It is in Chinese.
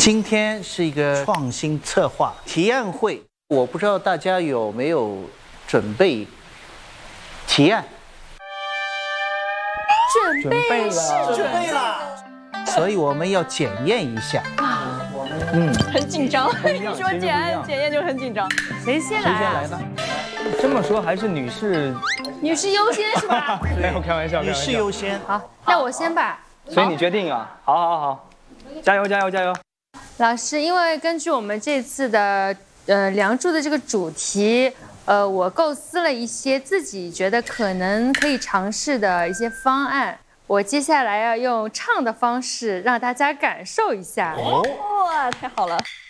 今天是一个创新策划提案会，我不知道大家有没有准备提案？ 准备了， 所以我们要检验一下。 很紧张。一说检验就很紧张。谁先来啊？ 呢？ 这么说还是女士女士优先是吧？ 没有开玩笑， 女士优先。 好，那我先吧。 所以你决定啊？好，加油！ 老师，因为根据我们这次的梁祝的这个主题，我构思了一些自己觉得可能可以尝试的一些方案。我接下来要用唱的方式让大家感受一下。哇，太好了！